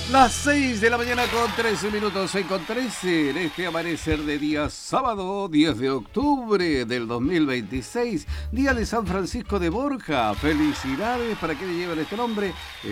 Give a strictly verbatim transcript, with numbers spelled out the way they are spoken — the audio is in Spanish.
Las seis de la mañana con trece minutos, seis con trece, en este amanecer de día sábado, diez de octubre del dos mil veintiséis, día de San Francisco de Borja. Felicidades para quienes llevan este nombre.